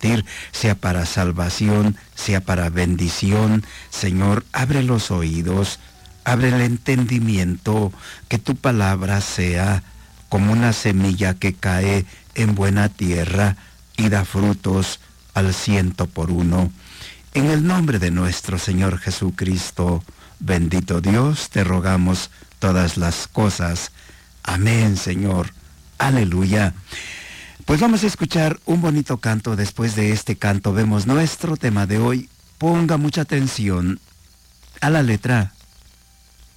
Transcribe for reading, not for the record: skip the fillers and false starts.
compartir, sea para salvación, sea para bendición. Señor, abre los oídos, abre el entendimiento, que tu palabra sea como una semilla que cae en buena tierra y da frutos al 100%. En el nombre de nuestro Señor Jesucristo, bendito Dios, te rogamos todas las cosas. Amén, Señor. Aleluya. Pues vamos a escuchar un bonito canto. Después de este canto vemos nuestro tema de hoy. Ponga mucha atención a la letra.